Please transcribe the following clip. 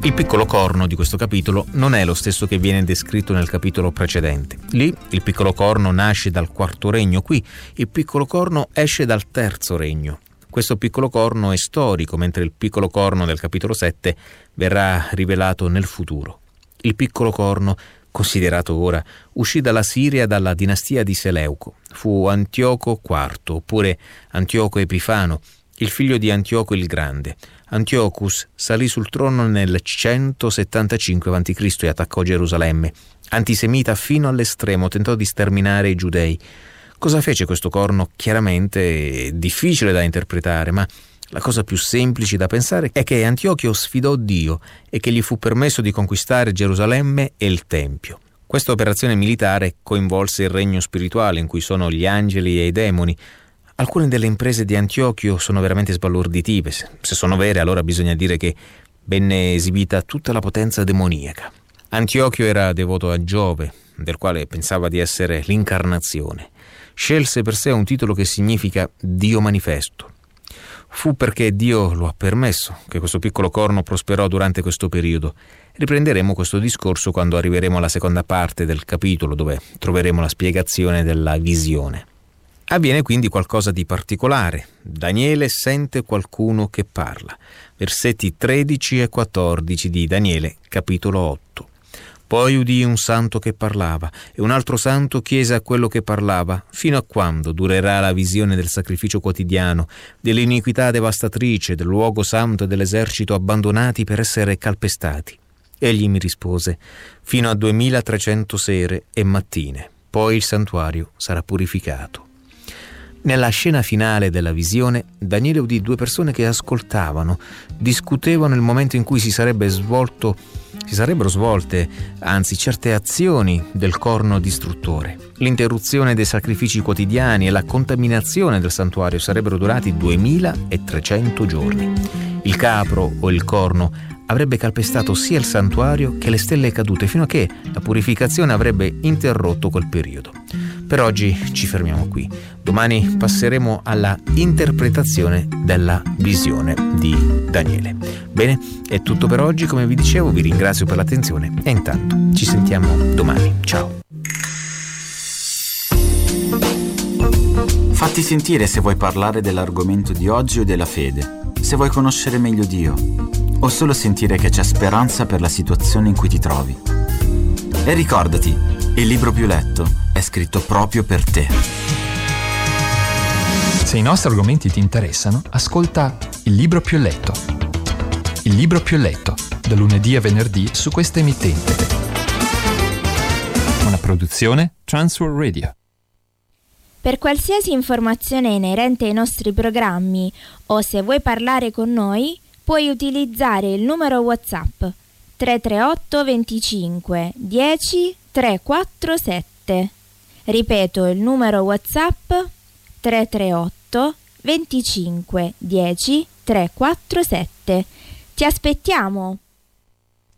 Il piccolo corno di questo capitolo non è lo stesso che viene descritto nel capitolo precedente. Lì il piccolo corno nasce dal quarto regno, qui il piccolo corno esce dal terzo regno. Questo piccolo corno è storico, mentre il piccolo corno del capitolo 7 verrà rivelato nel futuro. Il piccolo corno, considerato ora, uscì dalla Siria dalla dinastia di Seleuco. Fu Antioco IV, oppure Antioco Epifano, il figlio di Antioco il Grande. Antiochus salì sul trono nel 175 a.C. e attaccò Gerusalemme. Antisemita fino all'estremo, tentò di sterminare i giudei. Cosa fece questo corno? Chiaramente difficile da interpretare, ma la cosa più semplice da pensare è che Antiochio sfidò Dio e che gli fu permesso di conquistare Gerusalemme e il Tempio. Questa operazione militare coinvolse il regno spirituale, in cui sono gli angeli e i demoni. Alcune delle imprese di Antiochio sono veramente sbalorditive. Se sono vere, allora bisogna dire che venne esibita tutta la potenza demoniaca. Antiochio era devoto a Giove, del quale pensava di essere l'incarnazione. Scelse per sé un titolo che significa Dio manifesto. Fu perché Dio lo ha permesso che questo piccolo corno prosperò durante questo periodo. Riprenderemo questo discorso quando arriveremo alla seconda parte del capitolo, dove troveremo la spiegazione della visione. Avviene quindi qualcosa di particolare. Daniele sente qualcuno che parla. Versetti 13 e 14 di Daniele, capitolo 8. Poi udì un santo che parlava, e un altro santo chiese a quello che parlava: fino a quando durerà la visione del sacrificio quotidiano, dell'iniquità devastatrice, del luogo santo e dell'esercito abbandonati per essere calpestati? Egli mi rispose: fino a 2300 sere e mattine, poi il santuario sarà purificato. Nella scena finale della visione, Daniele udì due persone che ascoltavano, discutevano il momento in cui si sarebbero svolte certe azioni del corno distruttore. L'interruzione dei sacrifici quotidiani e la contaminazione del santuario sarebbero durati 2300 giorni. Il capro o il corno avrebbe calpestato sia il santuario che le stelle cadute, fino a che la purificazione avrebbe interrotto quel periodo. Per oggi ci fermiamo qui. Domani passeremo alla interpretazione della visione di Daniele. Bene, è tutto per oggi. Come vi dicevo, vi ringrazio per l'attenzione e intanto ci sentiamo domani. Ciao. Fatti sentire se vuoi parlare dell'argomento di oggi o della fede, se vuoi conoscere meglio Dio, o solo sentire che c'è speranza per la situazione in cui ti trovi. E ricordati, il libro più letto è scritto proprio per te. Se i nostri argomenti ti interessano, ascolta Il libro più letto. Il libro più letto, da lunedì a venerdì su questa emittente. Una produzione Transworld Radio. Per qualsiasi informazione inerente ai nostri programmi o se vuoi parlare con noi, puoi utilizzare il numero WhatsApp 338 25 10 347. Ripeto il numero WhatsApp 338 25 10 347. Ti aspettiamo!